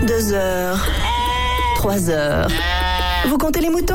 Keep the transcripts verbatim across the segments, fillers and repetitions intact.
Deux heures. Trois heures. Vous comptez les moutons ?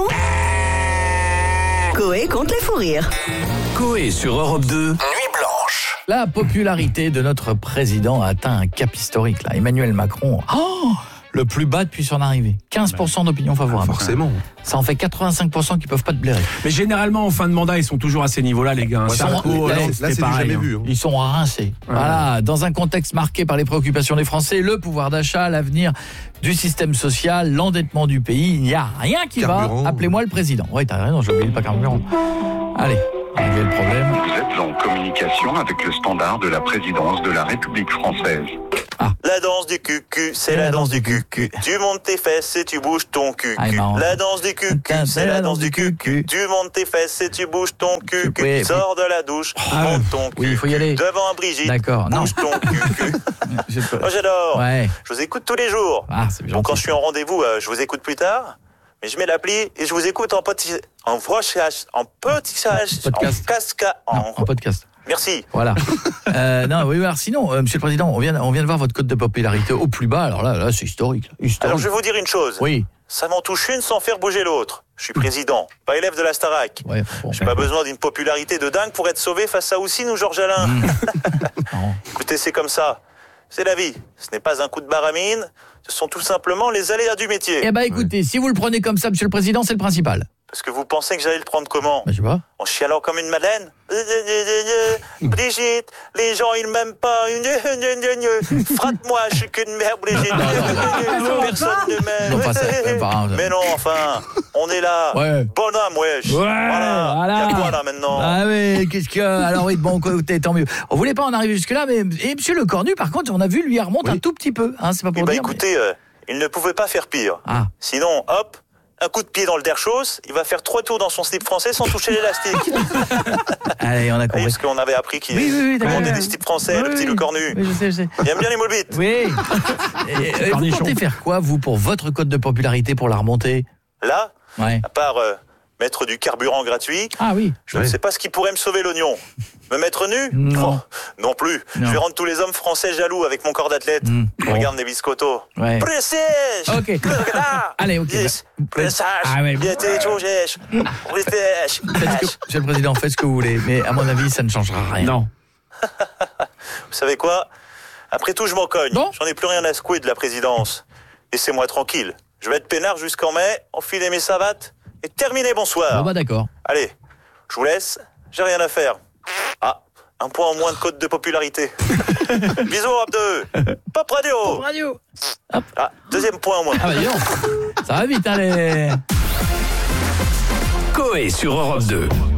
Coé compte les fous rires. Coé sur Europe deux, Nuit Blanche. La popularité de notre président a atteint un cap historique. Là. Emmanuel Macron, oh, le plus bas depuis son arrivée. quinze pour cent d'opinion favorable. Forcément. Ça en fait quatre-vingt-cinq pour cent qui peuvent pas te blairer. Mais généralement, en fin de mandat, ils sont toujours à ces niveaux-là, les gars. Ouais, Sarko, là, Hollande, là, c'était là, c'est du pareil, jamais hein. vu. Hein. Ils sont rincés. Ouais. Voilà, dans un contexte marqué par les préoccupations des Français, le pouvoir d'achat, l'avenir du système social, l'endettement du pays, il n'y a rien qui Carburant. va. Appelez-moi le président. Oui, t'as raison, j'ai oublié le pas carburant. Allez, réglez le problème. Vous êtes en communication avec le standard de la présidence de la République française. La danse du cucu, c'est la danse du cucu. Tu montes tes fesses et tu bouges ton cucu. Ah, non. La danse du cucu, c'est la danse du cucu. Tu montes tes fesses et tu bouges ton cucu. Oui, Sors de la douche, Ah, monte ton cucu. oui, il faut y aller. Devant Brigitte, D'accord, non. bouge ton cucu. J'ai pas- Moi j'adore. Ouais. Je vous écoute tous les jours. Ah, c'est bien. Bon, quand je suis en rendez-vous, euh, je vous écoute plus tard. Mais je mets l'appli et je vous écoute en petit, en voice, en petit, Podcast. en casca, en, Non, en podcast. Merci. Voilà. euh, non, oui, alors sinon, euh, Monsieur le Président, on vient, on vient de voir votre cote de popularité au plus bas. Alors là, là, c'est historique. là. Historique. Alors je vais vous dire une chose. Oui. Ça m'en touche une sans faire bouger l'autre. Je suis président, pas élève de la Starac. Ouais, bon. J'ai pas besoin d'une popularité de dingue pour être sauvé face à Houssine ou Georges Alain. Non. Écoutez, c'est comme ça. C'est la vie. Ce n'est pas un coup de baramine. Ce sont tout simplement les aléas du métier. Eh ben, écoutez, si vous le prenez comme ça, Monsieur le Président, c'est le principal. Parce que vous pensez que j'allais le prendre comment? Ben, je sais pas. En chialant comme une madeleine? Brigitte, les gens ils m'aiment pas. Frappe-moi, je suis qu'une mère, Brigitte. Personne ne m'aime. Non, pas ça, c'est pas grave. Mais non, enfin, on est là. Ouais. Bonhomme, wesh. Ouais, voilà. voilà. Y'a quoi là maintenant? Ah oui, qu'est-ce que... Alors oui, bon, écoutez, tant mieux. On voulait pas en arriver jusque-là, mais... Et Monsieur Le Cornu, par contre, on a vu, lui, il remonte un tout petit peu. Hein, c'est pas pour Eh ben dire, écoutez, euh, il ne pouvait pas faire pire. Ah. Sinon, hop, un coup de pied dans le derchos, il va faire trois tours dans son slip français sans toucher l'élastique. mais... Allez, on a Oui, compris. parce qu'on avait appris qu'il Oui, oui, oui, d'accord. commandait des slips français, Oui, le petit oui. Le Cornu. Oui, je sais, je sais. Il aime bien les molebites. Oui. Et, et vous Cornichon. comptez faire quoi, vous, pour votre cote de popularité, pour la remonter? Là, Ouais. à part euh, mettre du carburant gratuit, Ah oui. je ne sais pas ce qui pourrait me sauver l'oignon. Me mettre nu? Non. Oh, non plus. Non. Je vais rendre tous les hommes français jaloux avec mon corps d'athlète. Mm. Regarde les biscottos. Ouais. Précis. Ok. Allez, ok. Pressage. Ah ouais. Bien été, chongèche. Pressage. Faites ce que- Monsieur le Président, faites ce que vous voulez, mais à mon avis, ça ne changera rien. Non. Vous savez quoi? Après tout, je m'en cogne. Bon. J'en ai plus rien à secouer de la présidence. Laissez-moi tranquille. Je vais être peinard jusqu'en mai, enfiler mes savates et terminer, bonsoir. Bon bah d'accord. Allez, je vous laisse, j'ai rien à faire. Ah, un point en moins de code de popularité. Bisous, Europe deux. Pop Radio. Radio. Ah, deuxième point en moins. Ah bah dis donc. Ça va vite, hein, les... Coé sur Europe deux.